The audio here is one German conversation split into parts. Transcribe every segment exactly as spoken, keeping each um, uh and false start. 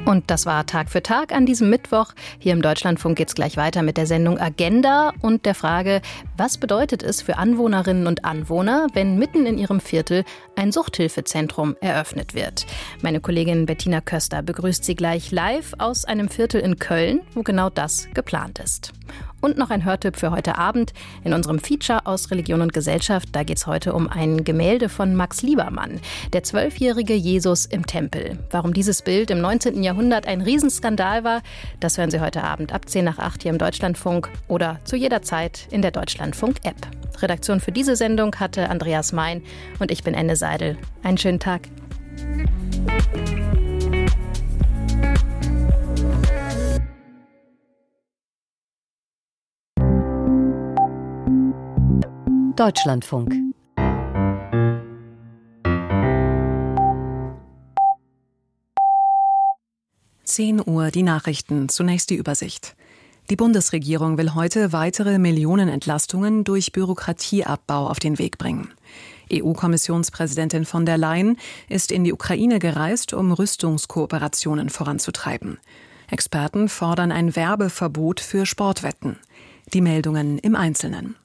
Und das war Tag für Tag an diesem Mittwoch. Hier im Deutschlandfunk geht es gleich weiter mit der Sendung Agenda und der Frage, was bedeutet es für Anwohnerinnen und Anwohner, wenn mitten in ihrem Viertel ein Suchthilfezentrum eröffnet wird. Meine Kollegin Bettina Köster begrüßt Sie gleich live aus einem Viertel in Köln, wo genau das geplant ist. Und noch ein Hörtipp für heute Abend in unserem Feature aus Religion und Gesellschaft. Da geht es heute um ein Gemälde von Max Liebermann, der zwölfjährige Jesus im Tempel. Warum dieses Bild im neunzehnten Jahrhundert ein Riesenskandal war, das hören Sie heute Abend ab zehn nach acht hier im Deutschlandfunk oder zu jeder Zeit in der Deutschlandfunk-App. Redaktion für diese Sendung hatte Andreas Mein und ich bin Enne Seidel. Einen schönen Tag. Deutschlandfunk. zehn Uhr die Nachrichten, zunächst die Übersicht. Die Bundesregierung will heute weitere Millionenentlastungen durch Bürokratieabbau auf den Weg bringen. E U-Kommissionspräsidentin von der Leyen ist in die Ukraine gereist, um Rüstungskooperationen voranzutreiben. Experten fordern ein Werbeverbot für Sportwetten. Die Meldungen im Einzelnen.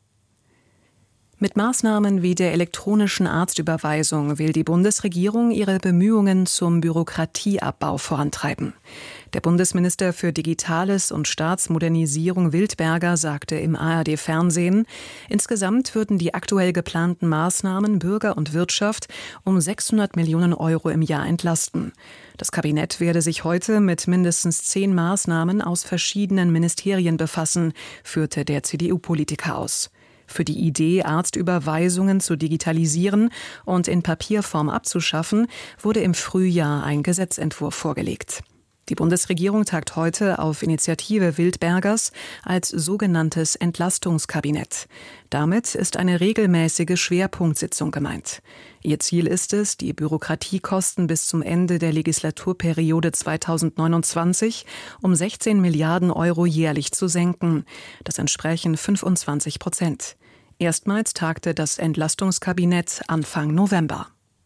Mit Maßnahmen wie der elektronischen Arztüberweisung will die Bundesregierung ihre Bemühungen zum Bürokratieabbau vorantreiben. Der Bundesminister für Digitales und Staatsmodernisierung Wildberger sagte im A R D-Fernsehen, insgesamt würden die aktuell geplanten Maßnahmen Bürger und Wirtschaft um sechshundert Millionen Euro im Jahr entlasten. Das Kabinett werde sich heute mit mindestens zehn Maßnahmen aus verschiedenen Ministerien befassen, führte der C D U-Politiker aus. Für die Idee, Arztüberweisungen zu digitalisieren und in Papierform abzuschaffen, wurde im Frühjahr ein Gesetzentwurf vorgelegt. Die Bundesregierung tagt heute auf Initiative Wildbergers als sogenanntes Entlastungskabinett. Damit ist eine regelmäßige Schwerpunktsitzung gemeint. Ihr Ziel ist es, die Bürokratiekosten bis zum Ende der Legislaturperiode zweitausendneunundzwanzig um sechzehn Milliarden Euro jährlich zu senken. Das entsprechen fünfundzwanzig Prozent. Erstmals tagte das Entlastungskabinett Anfang November.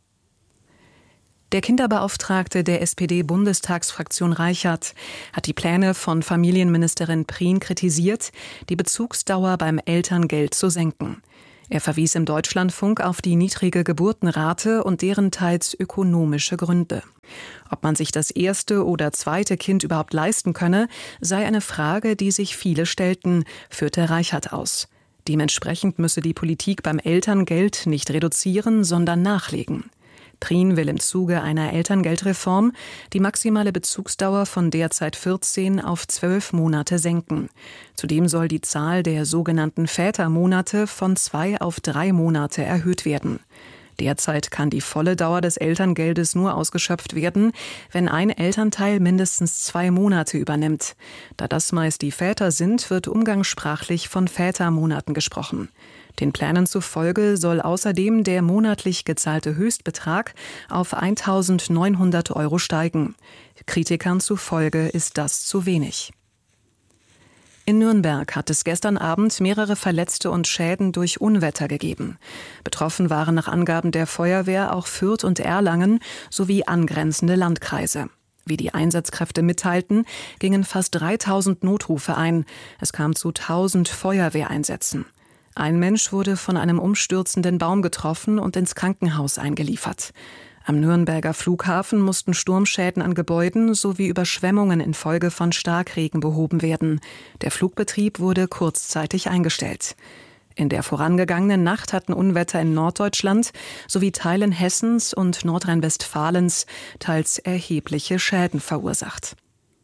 Der Kinderbeauftragte der S P D-Bundestagsfraktion Reichert hat die Pläne von Familienministerin Prien kritisiert, die Bezugsdauer beim Elterngeld zu senken. Er verwies im Deutschlandfunk auf die niedrige Geburtenrate und deren teils ökonomische Gründe. Ob man sich das erste oder zweite Kind überhaupt leisten könne, sei eine Frage, die sich viele stellten, führte Reichert aus. Dementsprechend müsse die Politik beim Elterngeld nicht reduzieren, sondern nachlegen. Prien will im Zuge einer Elterngeldreform die maximale Bezugsdauer von derzeit vierzehn auf zwölf Monate senken. Zudem soll die Zahl der sogenannten Vätermonate von zwei auf drei Monate erhöht werden. Derzeit kann die volle Dauer des Elterngeldes nur ausgeschöpft werden, wenn ein Elternteil mindestens zwei Monate übernimmt. Da das meist die Väter sind, wird umgangssprachlich von Vätermonaten gesprochen. Den Plänen zufolge soll außerdem der monatlich gezahlte Höchstbetrag auf eintausendneunhundert Euro steigen. Kritikern zufolge ist das zu wenig. In Nürnberg hat es gestern Abend mehrere Verletzte und Schäden durch Unwetter gegeben. Betroffen waren nach Angaben der Feuerwehr auch Fürth und Erlangen sowie angrenzende Landkreise. Wie die Einsatzkräfte mitteilten, gingen fast dreitausend Notrufe ein. Es kam zu tausend Feuerwehreinsätzen. Ein Mensch wurde von einem umstürzenden Baum getroffen und ins Krankenhaus eingeliefert. Am Nürnberger Flughafen mussten Sturmschäden an Gebäuden sowie Überschwemmungen infolge von Starkregen behoben werden. Der Flugbetrieb wurde kurzzeitig eingestellt. In der vorangegangenen Nacht hatten Unwetter in Norddeutschland sowie Teilen Hessens und Nordrhein-Westfalens teils erhebliche Schäden verursacht.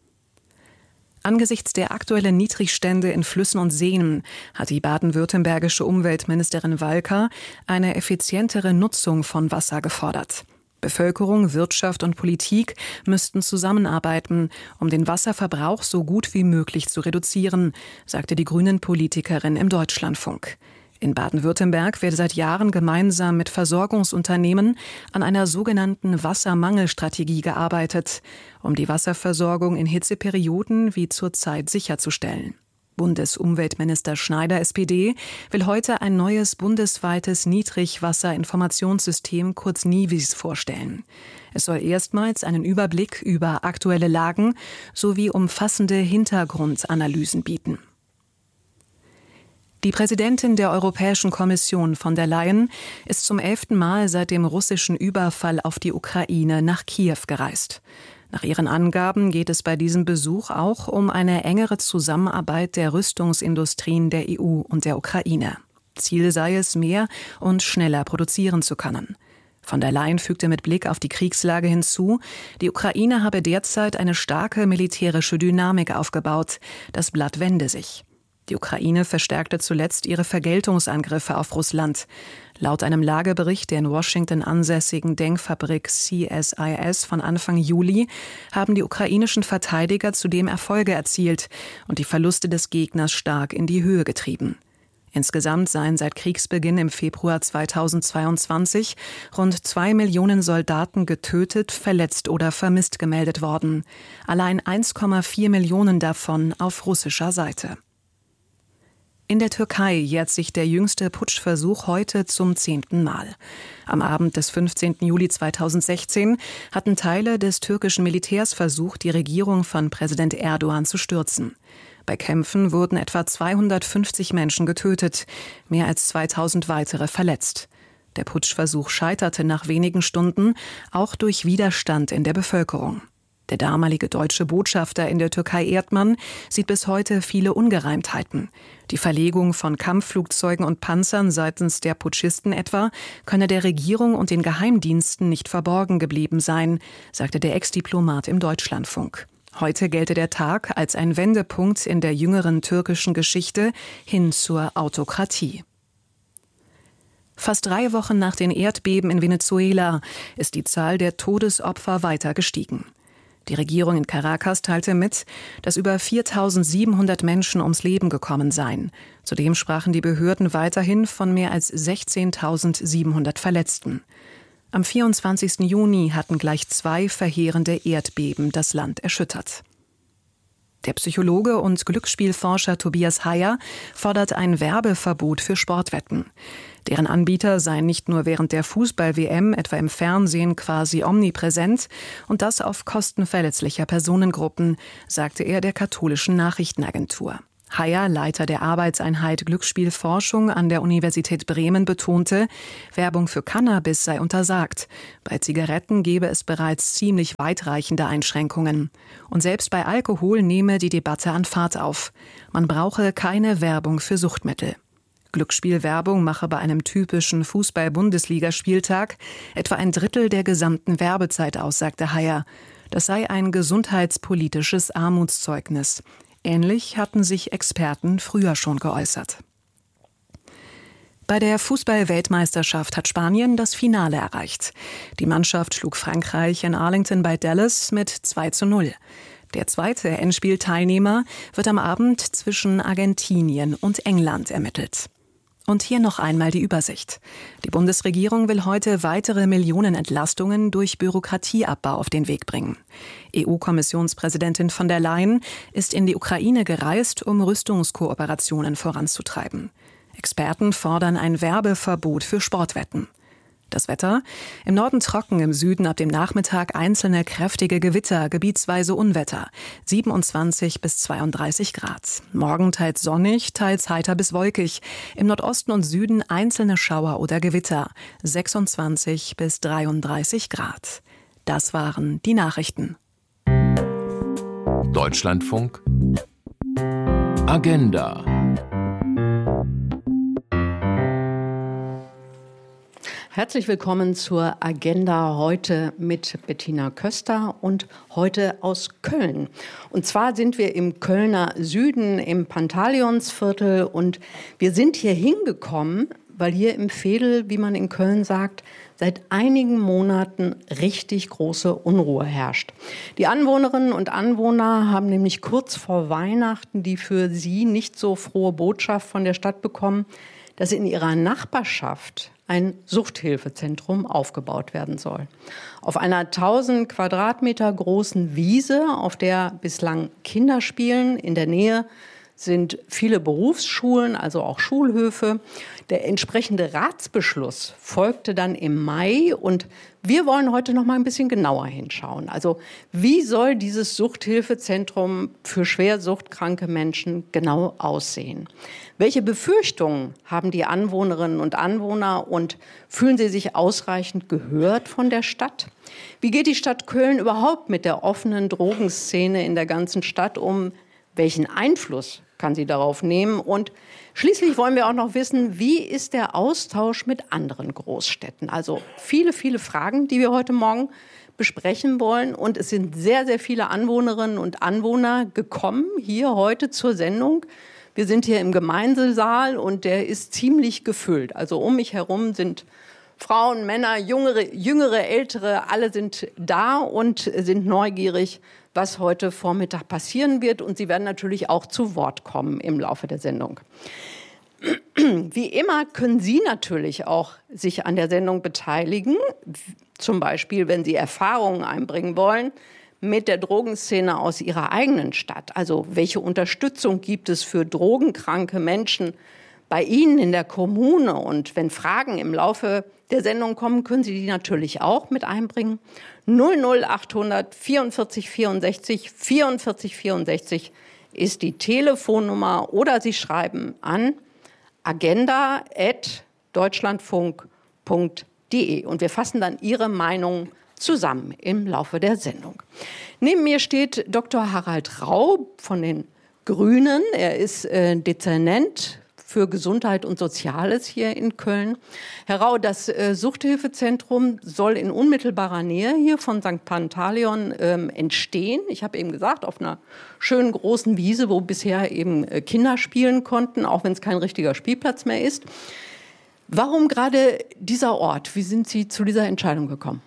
Angesichts der aktuellen Niedrigstände in Flüssen und Seen hat die baden-württembergische Umweltministerin Walker eine effizientere Nutzung von Wasser gefordert. Bevölkerung, Wirtschaft und Politik müssten zusammenarbeiten, um den Wasserverbrauch so gut wie möglich zu reduzieren, sagte die Grünen-Politikerin im Deutschlandfunk. In Baden-Württemberg werde seit Jahren gemeinsam mit Versorgungsunternehmen an einer sogenannten Wassermangelstrategie gearbeitet, um die Wasserversorgung in Hitzeperioden wie zurzeit sicherzustellen. Bundesumweltminister Schneider S P D will heute ein neues bundesweites Niedrigwasserinformationssystem kurz NIWIS vorstellen. Es soll erstmals einen Überblick über aktuelle Lagen sowie umfassende Hintergrundanalysen bieten. Die Präsidentin der Europäischen Kommission von der Leyen ist zum elften Mal seit dem russischen Überfall auf die Ukraine nach Kiew gereist. Nach ihren Angaben geht es bei diesem Besuch auch um eine engere Zusammenarbeit der Rüstungsindustrien der E U und der Ukraine. Ziel sei es, mehr und schneller produzieren zu können. Von der Leyen fügte mit Blick auf die Kriegslage hinzu, die Ukraine habe derzeit eine starke militärische Dynamik aufgebaut. Das Blatt wende sich. Die Ukraine verstärkte zuletzt ihre Vergeltungsangriffe auf Russland. Laut einem Lagebericht der in Washington ansässigen Denkfabrik C S I S von Anfang Juli haben die ukrainischen Verteidiger zudem Erfolge erzielt und die Verluste des Gegners stark in die Höhe getrieben. Insgesamt seien seit Kriegsbeginn im Februar zweitausendzweiundzwanzig rund zwei Millionen Soldaten getötet, verletzt oder vermisst gemeldet worden. Allein eins Komma vier Millionen davon auf russischer Seite. In der Türkei jährt sich der jüngste Putschversuch heute zum zehnten Mal. Am Abend des fünfzehnten Juli zweitausendsechzehn hatten Teile des türkischen Militärs versucht, die Regierung von Präsident Erdogan zu stürzen. Bei Kämpfen wurden etwa zweihundertfünfzig Menschen getötet, mehr als zweitausend weitere verletzt. Der Putschversuch scheiterte nach wenigen Stunden, auch durch Widerstand in der Bevölkerung. Der damalige deutsche Botschafter in der Türkei Erdmann sieht bis heute viele Ungereimtheiten. Die Verlegung von Kampfflugzeugen und Panzern seitens der Putschisten etwa könne der Regierung und den Geheimdiensten nicht verborgen geblieben sein, sagte der Ex-Diplomat im Deutschlandfunk. Heute gelte der Tag als ein Wendepunkt in der jüngeren türkischen Geschichte hin zur Autokratie. Fast drei Wochen nach den Erdbeben in Venezuela ist die Zahl der Todesopfer weiter gestiegen. Die Regierung in Caracas teilte mit, dass über viertausendsiebenhundert Menschen ums Leben gekommen seien. Zudem sprachen die Behörden weiterhin von mehr als sechzehntausendsiebenhundert Verletzten. Am vierundzwanzigsten Juni hatten gleich zwei verheerende Erdbeben das Land erschüttert. Der Psychologe und Glücksspielforscher Tobias Heyer fordert ein Werbeverbot für Sportwetten. Deren Anbieter seien nicht nur während der Fußball-W M, etwa im Fernsehen, quasi omnipräsent und das auf Kosten verletzlicher Personengruppen, sagte er der katholischen Nachrichtenagentur. Heyer, Leiter der Arbeitseinheit Glücksspielforschung an der Universität Bremen, betonte, Werbung für Cannabis sei untersagt. Bei Zigaretten gebe es bereits ziemlich weitreichende Einschränkungen. Und selbst bei Alkohol nehme die Debatte an Fahrt auf. Man brauche keine Werbung für Suchtmittel. Glücksspielwerbung mache bei einem typischen Fußball-Bundesligaspieltag etwa ein Drittel der gesamten Werbezeit aus, sagte Heyer. Das sei ein gesundheitspolitisches Armutszeugnis. Ähnlich hatten sich Experten früher schon geäußert. Bei der Fußball-Weltmeisterschaft hat Spanien das Finale erreicht. Die Mannschaft schlug Frankreich in Arlington bei Dallas mit zwei zu null. Der zweite Endspielteilnehmer wird am Abend zwischen Argentinien und England ermittelt. Und hier noch einmal die Übersicht. Die Bundesregierung will heute weitere Millionenentlastungen durch Bürokratieabbau auf den Weg bringen. E U-Kommissionspräsidentin von der Leyen ist in die Ukraine gereist, um Rüstungskooperationen voranzutreiben. Experten fordern ein Werbeverbot für Sportwetten. Das Wetter? Im Norden trocken, im Süden ab dem Nachmittag einzelne kräftige Gewitter, gebietsweise Unwetter. siebenundzwanzig bis zweiunddreißig Grad. Morgen teils sonnig, teils heiter bis wolkig. Im Nordosten und Süden einzelne Schauer oder Gewitter. sechsundzwanzig bis dreiunddreißig Grad. Das waren die Nachrichten. Deutschlandfunk Agenda. Herzlich willkommen zur Agenda heute mit Bettina Köster und heute aus Köln. Und zwar sind wir im Kölner Süden im Pantaleonsviertel und wir sind hier hingekommen, weil hier im Veedel, wie man in Köln sagt, seit einigen Monaten richtig große Unruhe herrscht. Die Anwohnerinnen und Anwohner haben nämlich kurz vor Weihnachten die für sie nicht so frohe Botschaft von der Stadt bekommen, dass in ihrer Nachbarschaft ein Suchthilfezentrum aufgebaut werden soll. Auf einer tausend Quadratmeter großen Wiese, auf der bislang Kinder spielen, in der Nähe sind viele Berufsschulen, also auch Schulhöfe. Der entsprechende Ratsbeschluss folgte dann im Mai und wir wollen heute noch mal ein bisschen genauer hinschauen. Also wie soll dieses Suchthilfezentrum für schwer suchtkranke Menschen genau aussehen? Welche Befürchtungen haben die Anwohnerinnen und Anwohner und fühlen sie sich ausreichend gehört von der Stadt? Wie geht die Stadt Köln überhaupt mit der offenen Drogenszene in der ganzen Stadt um? Welchen Einfluss kann sie darauf nehmen? Und schließlich wollen wir auch noch wissen, wie ist der Austausch mit anderen Großstädten? Also viele, viele Fragen, die wir heute Morgen besprechen wollen. Und es sind sehr, sehr viele Anwohnerinnen und Anwohner gekommen hier heute zur Sendung. Wir sind hier im Gemeindesaal und der ist ziemlich gefüllt. Also um mich herum sind Frauen, Männer, jüngere, jüngere, ältere, alle sind da und sind neugierig, was heute Vormittag passieren wird. Und sie werden natürlich auch zu Wort kommen im Laufe der Sendung. Wie immer können Sie natürlich auch sich an der Sendung beteiligen. Zum Beispiel, wenn Sie Erfahrungen einbringen wollen mit der Drogenszene aus Ihrer eigenen Stadt. Also welche Unterstützung gibt es für drogenkranke Menschen bei Ihnen in der Kommune? Und wenn Fragen im Laufe der Sendung kommen, können Sie die natürlich auch mit einbringen. null null achthundert vierundvierzig vierundsechzig vierundvierzig vierundsechzig ist die Telefonnummer oder Sie schreiben an agenda at deutschlandfunk punkt de und wir fassen dann Ihre Meinung zusammen im Laufe der Sendung. Neben mir steht Doktor Harald Rau von den Grünen. Er ist äh, Dezernent für Gesundheit und Soziales hier in Köln. Herr Rau, das äh, Suchthilfezentrum soll in unmittelbarer Nähe hier von Sankt Pantaleon ähm, entstehen. Ich habe eben gesagt, auf einer schönen großen Wiese, wo bisher eben äh, Kinder spielen konnten, auch wenn es kein richtiger Spielplatz mehr ist. Warum gerade dieser Ort? Wie sind Sie zu dieser Entscheidung gekommen?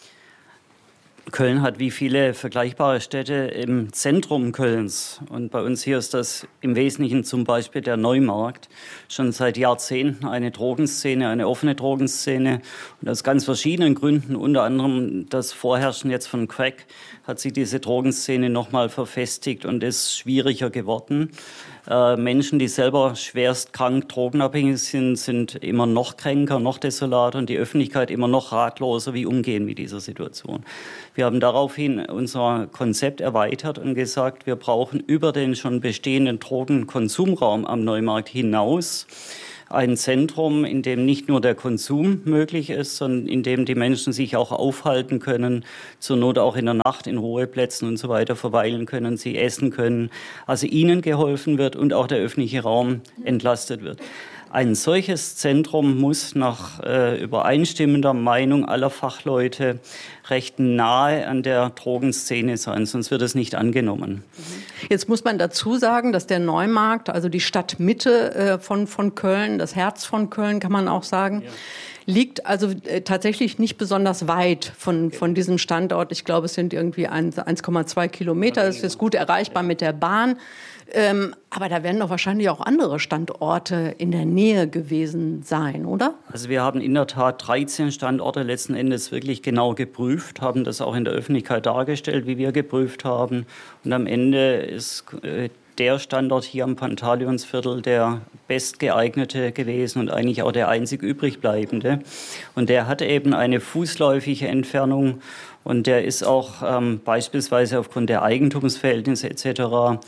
Köln hat wie viele vergleichbare Städte im Zentrum Kölns. Und bei uns hier ist das im Wesentlichen zum Beispiel der Neumarkt. Schon seit Jahrzehnten eine Drogenszene, eine offene Drogenszene. Und aus ganz verschiedenen Gründen, unter anderem das Vorherrschen jetzt von Crack, hat sich diese Drogenszene nochmal verfestigt und ist schwieriger geworden. Äh, Menschen, die selber schwerst krank, drogenabhängig sind, sind immer noch kränker, noch desolater und die Öffentlichkeit immer noch ratloser, wie umgehen mit dieser Situation. Wir haben daraufhin unser Konzept erweitert und gesagt, wir brauchen über den schon bestehenden Drogenkonsumraum am Neumarkt hinaus ein Zentrum, in dem nicht nur der Konsum möglich ist, sondern in dem die Menschen sich auch aufhalten können, zur Not auch in der Nacht in Ruheplätzen und so weiter verweilen können, sie essen können, also ihnen geholfen wird und auch der öffentliche Raum entlastet wird. Ein solches Zentrum muss nach äh, übereinstimmender Meinung aller Fachleute recht nahe an der Drogenszene sein, sonst wird es nicht angenommen. Jetzt muss man dazu sagen, dass der Neumarkt, also die Stadtmitte äh, von, von Köln, das Herz von Köln kann man auch sagen, ja, liegt also äh, tatsächlich nicht besonders weit von, von diesem Standort. Ich glaube, es sind irgendwie eins Komma zwei Kilometer, es ist gut erreichbar mit der Bahn. Ähm, aber da werden doch wahrscheinlich auch andere Standorte in der Nähe gewesen sein, oder? Also wir haben in der Tat dreizehn Standorte letzten Endes wirklich genau geprüft, haben das auch in der Öffentlichkeit dargestellt, wie wir geprüft haben. Und am Ende ist äh, der Standort hier am Pantaleonsviertel der bestgeeignete gewesen und eigentlich auch der einzig übrig bleibende. Und der hat eben eine fußläufige Entfernung. Und der ist auch ähm, beispielsweise aufgrund der Eigentumsverhältnisse et cetera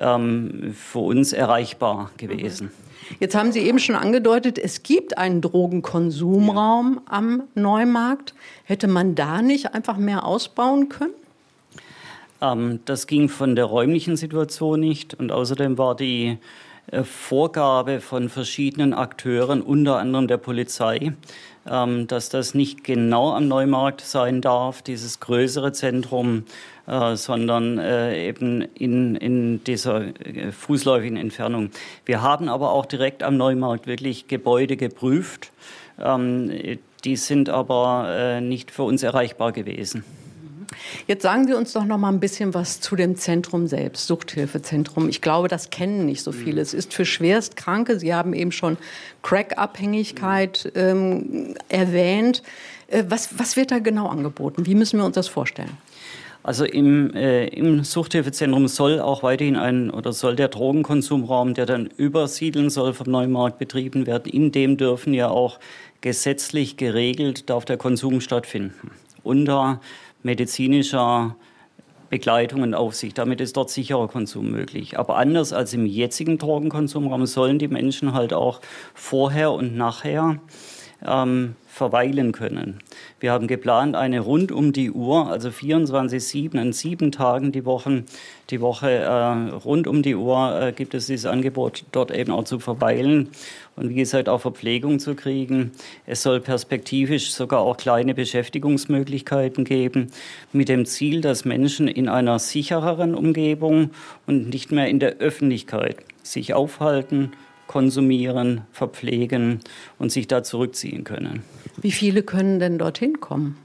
ähm, für uns erreichbar gewesen. Jetzt haben Sie eben schon angedeutet, es gibt einen Drogenkonsumraum am Neumarkt. Hätte man da nicht einfach mehr ausbauen können? Ähm, das ging von der räumlichen Situation nicht. Und außerdem war die äh, Vorgabe von verschiedenen Akteuren, unter anderem der Polizei, Ähm, dass das nicht genau am Neumarkt sein darf, dieses größere Zentrum, äh, sondern äh, eben in, in dieser äh, fußläufigen Entfernung. Wir haben aber auch direkt am Neumarkt wirklich Gebäude geprüft. Ähm, die sind aber äh, nicht für uns erreichbar gewesen. Jetzt sagen Sie uns doch noch mal ein bisschen was zu dem Zentrum selbst, Suchthilfezentrum. Ich glaube, das kennen nicht so viele. Es ist für Schwerstkranke, Sie haben eben schon Crack-Abhängigkeit ähm, erwähnt. Äh, was, was wird da genau angeboten? Wie müssen wir uns das vorstellen? Also im, äh, im Suchthilfezentrum soll auch weiterhin ein oder soll der Drogenkonsumraum, der dann übersiedeln soll, vom Neumarkt betrieben werden. In dem dürfen ja auch gesetzlich geregelt, darf der Konsum stattfinden. Unter medizinischer Begleitung und Aufsicht. Damit ist dort sicherer Konsum möglich. Aber anders als im jetzigen Drogenkonsumraum sollen die Menschen halt auch vorher und nachher ähm, verweilen können. Wir haben geplant, eine rund um die Uhr, also vierundzwanzig sieben, an sieben Tagen die Woche, die Woche äh, rund um die Uhr äh, gibt es dieses Angebot, dort eben auch zu verweilen und wie gesagt auch Verpflegung zu kriegen. Es soll perspektivisch sogar auch kleine Beschäftigungsmöglichkeiten geben, mit dem Ziel, dass Menschen in einer sichereren Umgebung und nicht mehr in der Öffentlichkeit sich aufhalten, konsumieren, verpflegen und sich da zurückziehen können. Wie viele können denn dorthin kommen?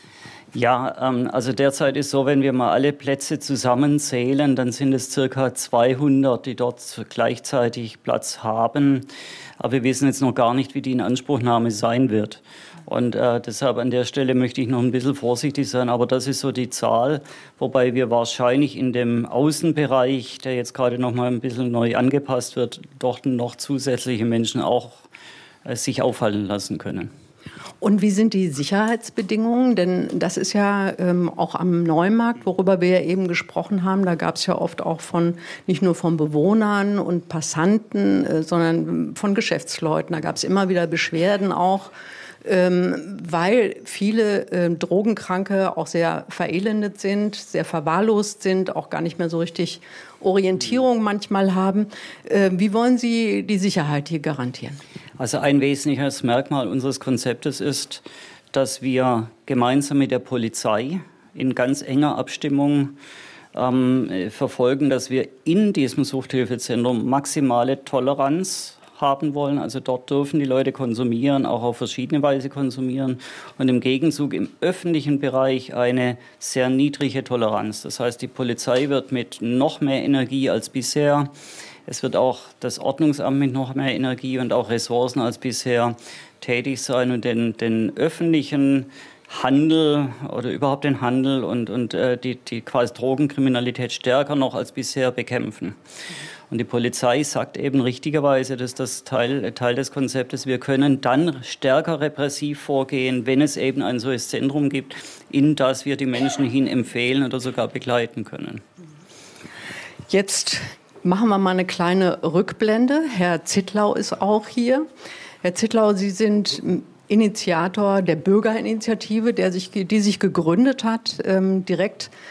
Ja, ähm, also derzeit ist so, wenn wir mal alle Plätze zusammenzählen, dann sind es circa zweihundert, die dort gleichzeitig Platz haben. Aber wir wissen jetzt noch gar nicht, wie die Inanspruchnahme sein wird. Und äh, deshalb an der Stelle möchte ich noch ein bisschen vorsichtig sein. Aber das ist so die Zahl, wobei wir wahrscheinlich in dem Außenbereich, der jetzt gerade noch mal ein bisschen neu angepasst wird, dort noch zusätzliche Menschen auch äh, sich aufhalten lassen können. Und wie sind die Sicherheitsbedingungen? Denn das ist ja ähm, auch am Neumarkt, worüber wir ja eben gesprochen haben. Da gab es ja oft auch von nicht nur von Bewohnern und Passanten, äh, sondern von Geschäftsleuten. Da gab es immer wieder Beschwerden auch, ähm, weil viele äh, Drogenkranke auch sehr verelendet sind, sehr verwahrlost sind, auch gar nicht mehr so richtig Orientierung manchmal haben. Äh, wie wollen Sie die Sicherheit hier garantieren? Also ein wesentliches Merkmal unseres Konzeptes ist, dass wir gemeinsam mit der Polizei in ganz enger Abstimmung ähm, verfolgen, dass wir in diesem Suchthilfezentrum maximale Toleranz haben wollen. Also dort dürfen die Leute konsumieren, auch auf verschiedene Weise konsumieren. Und im Gegenzug im öffentlichen Bereich eine sehr niedrige Toleranz. Das heißt, die Polizei wird mit noch mehr Energie als bisher, es wird auch das Ordnungsamt mit noch mehr Energie und auch Ressourcen als bisher tätig sein und den, den öffentlichen Handel oder überhaupt den Handel und, und äh, die, die quasi Drogenkriminalität stärker noch als bisher bekämpfen. Und die Polizei sagt eben richtigerweise, dass das Teil, Teil des Konzeptes, wir können dann stärker repressiv vorgehen, wenn es eben ein solches Zentrum gibt, in das wir die Menschen hin empfehlen oder sogar begleiten können. Jetzt machen wir mal eine kleine Rückblende. Herr Zittlau ist auch hier. Herr Zittlau, Sie sind Initiator der Bürgerinitiative, der sich, die sich gegründet hat, ähm, direkt